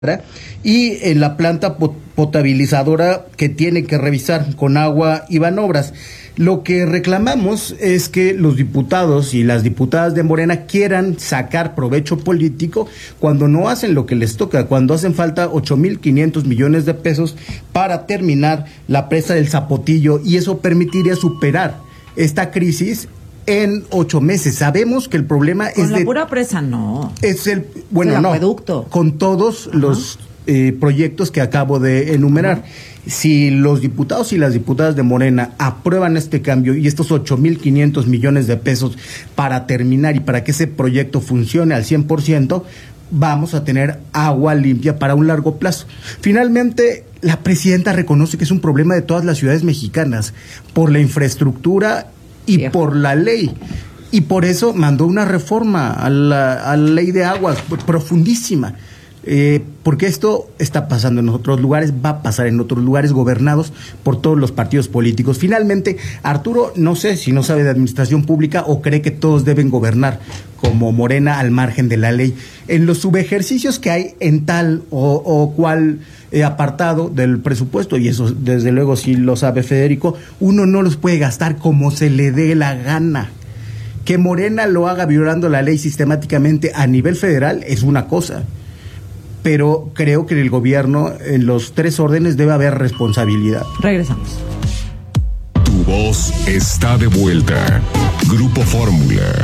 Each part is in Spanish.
y en la planta potabilizadora que tiene que revisar con agua y Banobras. Lo que reclamamos es que los diputados y las diputadas de Morena quieran sacar provecho político cuando no hacen lo que les toca, cuando hacen falta 8,500 millones de pesos para terminar la presa del Zapotillo, y eso permitiría superar esta crisis en 8 meses. Sabemos que el problema es con la pura presa, no. Es el acueducto. Con todos los proyectos que acabo de enumerar. Si los diputados y las diputadas de Morena aprueban este cambio y estos 8,500 millones de pesos para terminar y para que ese proyecto funcione al 100%, vamos a tener agua limpia para un largo plazo. Finalmente, la presidenta reconoce que es un problema de todas las ciudades mexicanas por la infraestructura y por la ley, y por eso mandó una reforma a la ley de aguas profundísima, porque esto está pasando en otros lugares, va a pasar en otros lugares gobernados por todos los partidos políticos. Finalmente, Arturo, no sé si no sabe de administración pública o cree que todos deben gobernar como Morena al margen de la ley. En los subejercicios que hay en tal o cual apartado del presupuesto, y eso desde luego sí lo sabe Federico, uno no los puede gastar como se le dé la gana. Que Morena lo haga violando la ley sistemáticamente a nivel federal es una cosa, pero creo que en el gobierno, en los 3 órdenes, debe haber responsabilidad. Regresamos. Tu voz está de vuelta. Grupo Fórmula.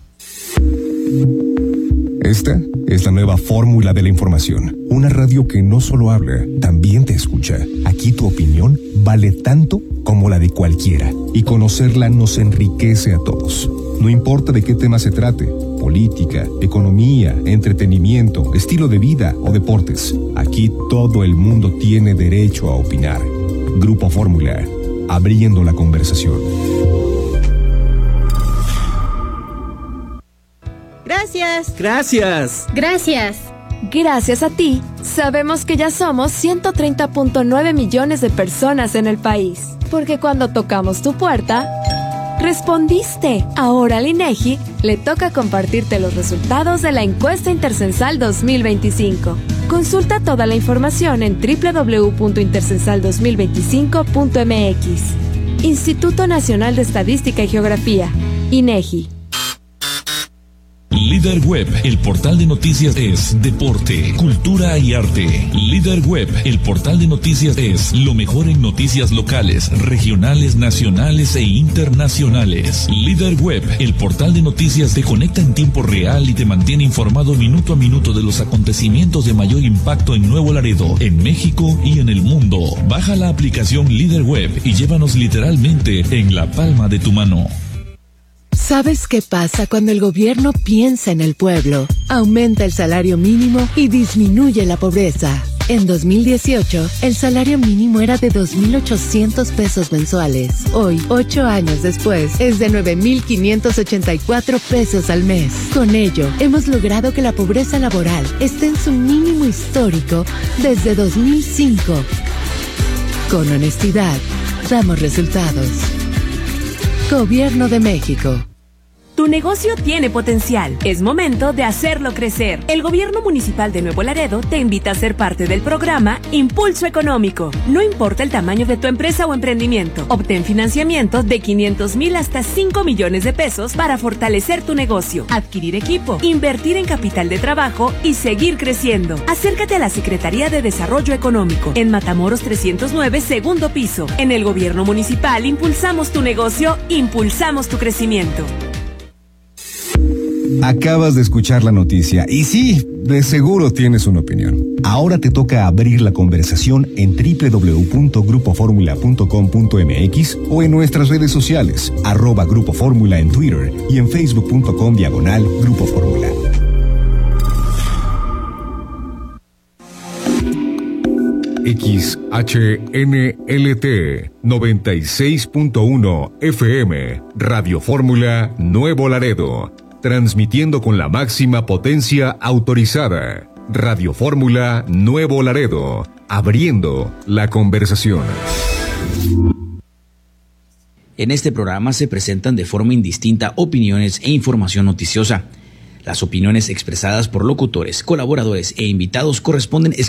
Esta es la nueva fórmula de la información. Una radio que no solo habla, también te escucha. Aquí tu opinión vale tanto como la de cualquiera. Y conocerla nos enriquece a todos. No importa de qué tema se trate: política, economía, entretenimiento, estilo de vida o deportes. Aquí todo el mundo tiene derecho a opinar. Grupo Fórmula, abriendo la conversación. Gracias. Gracias. Gracias. Gracias a ti, sabemos que ya somos 130.9 millones de personas en el país. Porque cuando tocamos tu puerta, respondiste. Ahora al INEGI le toca compartirte los resultados de la encuesta intercensal 2025. Consulta toda la información en www.intercensal2025.mx. Instituto Nacional de Estadística y Geografía, INEGI. Líder Web, el portal de noticias es deporte, cultura y arte. Líder Web, el portal de noticias es lo mejor en noticias locales, regionales, nacionales e internacionales. Líder Web, el portal de noticias te conecta en tiempo real y te mantiene informado minuto a minuto de los acontecimientos de mayor impacto en Nuevo Laredo, en México y en el mundo. Baja la aplicación Líder Web y llévanos literalmente en la palma de tu mano. ¿Sabes qué pasa cuando el gobierno piensa en el pueblo? Aumenta el salario mínimo y disminuye la pobreza. En 2018, el salario mínimo era de 2,800 pesos mensuales. Hoy, 8 años después, es de 9,584 pesos al mes. Con ello, hemos logrado que la pobreza laboral esté en su mínimo histórico desde 2005. Con honestidad, damos resultados. Gobierno de México. Tu negocio tiene potencial. Es momento de hacerlo crecer. El Gobierno Municipal de Nuevo Laredo te invita a ser parte del programa Impulso Económico. No importa el tamaño de tu empresa o emprendimiento, obtén financiamiento de 500,000 hasta 5 millones de pesos para fortalecer tu negocio, adquirir equipo, invertir en capital de trabajo y seguir creciendo. Acércate a la Secretaría de Desarrollo Económico en Matamoros 309, segundo piso. En el Gobierno Municipal impulsamos tu negocio, impulsamos tu crecimiento. Acabas de escuchar la noticia y sí, de seguro tienes una opinión. Ahora te toca abrir la conversación en www.grupoformula.com.mx o en nuestras redes sociales, @Grupo Fórmula en Twitter y en facebook.com/Grupo Fórmula. XHNLT 96.1 FM, Radio Fórmula Nuevo Laredo. Transmitiendo con la máxima potencia autorizada. Radio Fórmula Nuevo Laredo. Abriendo la conversación. En este programa se presentan de forma indistinta opiniones e información noticiosa. Las opiniones expresadas por locutores, colaboradores e invitados corresponden